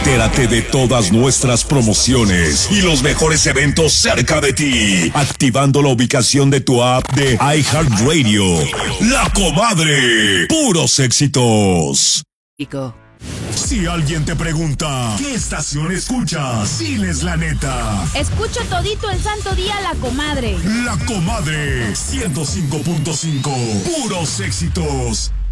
Entérate de todas nuestras promociones y los mejores eventos cerca de ti, activando la ubicación de tu app de iHeartRadio. La Comadre. Puros éxitos. Si alguien te pregunta, ¿qué estación escuchas? Diles la neta. Escucho todito el santo día La Comadre. La Comadre 105.5. Puros éxitos.